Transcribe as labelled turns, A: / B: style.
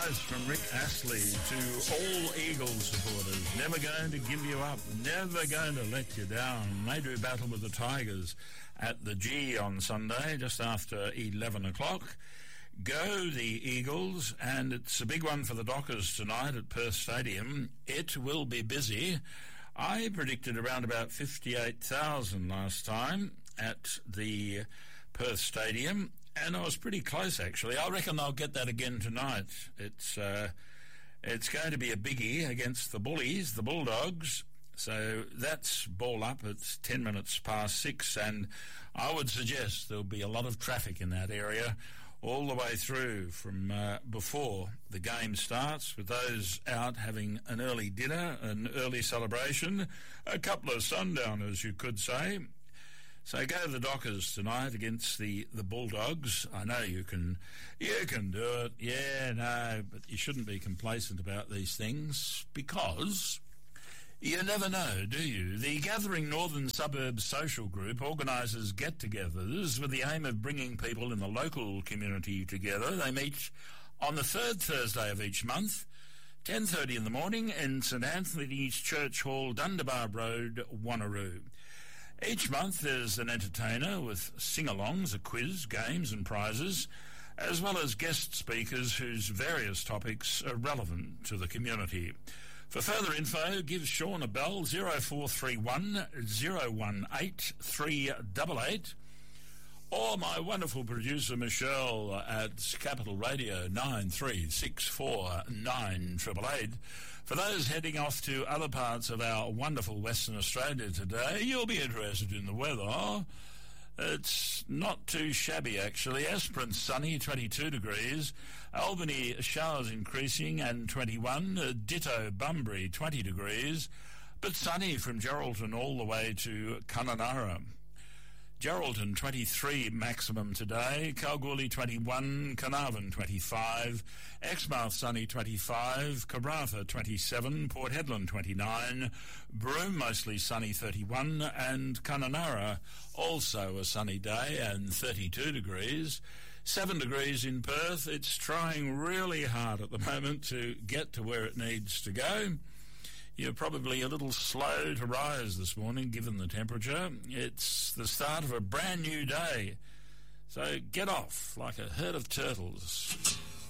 A: advice from Rick Astley to all Eagles supporters. Never going to give you up, never going to let you down. They do battle with the Tigers at the G on Sunday, just after 11 o'clock. Go the Eagles, and it's a big one for the Dockers tonight at Perth Stadium. It will be busy. I predicted around about 58,000 last time at the Perth Stadium, and I was pretty close, actually. I reckon I'll get that again tonight. It's going to be a biggie against the Bullies, the Bulldogs. So that's ball up. It's 10 minutes past 6, and I would suggest there'll be a lot of traffic in that area all the way through from before the game starts, with those out having an early dinner, an early celebration, a couple of sundowners, you could say. So go the Dockers tonight against the Bulldogs. I know you can do it. Yeah, no, but you shouldn't be complacent about these things, because you never know, do you? The Gathering Northern Suburbs Social Group organises get-togethers with the aim of bringing people in the local community together. They meet on the third Thursday of each month, 10:30 in the morning, in St Anthony's Church Hall, Dunderbar Road, Wanneroo. Each month there's an entertainer with sing-alongs, a quiz, games and prizes, as well as guest speakers whose various topics are relevant to the community. For further info, give Sean a bell, 0431 018 388, or my wonderful producer Michelle at Capital Radio 9364 9888. For those heading off to other parts of our wonderful Western Australia today, you'll be interested in the weather. It's not too shabby, actually. Esperance sunny, 22 degrees. Albany showers increasing and 21. Ditto Bunbury, 20 degrees. But sunny from Geraldton all the way to Kununurra. Geraldton 23 maximum today, Kalgoorlie 21, Carnarvon 25, Exmouth sunny 25, Karratha 27, Port Hedland 29, Broome mostly sunny 31, and Kununurra also a sunny day and 32 degrees. 7 degrees in Perth. It's trying really hard at the moment to get to where it needs to go. You're probably a little slow to rise this morning, given the temperature. It's the start of a brand new day. So get off like a herd of turtles.